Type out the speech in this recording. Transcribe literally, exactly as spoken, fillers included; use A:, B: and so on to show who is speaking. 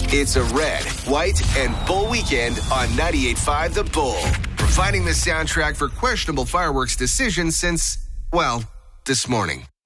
A: It's a red, white, and bull weekend on ninety-eight point five The Bull, providing the soundtrack for questionable fireworks decisions since, well, this morning.